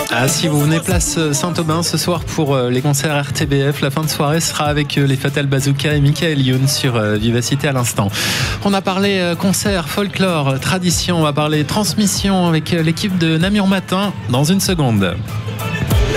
Ah, si vous venez place Saint-Aubin ce soir pour les concerts RTBF, la fin de soirée sera avec les Fatal Bazooka et Michael Youn sur Vivacité à l'instant. On a parlé concert, folklore, tradition, on va parler transmission avec l'équipe de Namur Matin dans une seconde.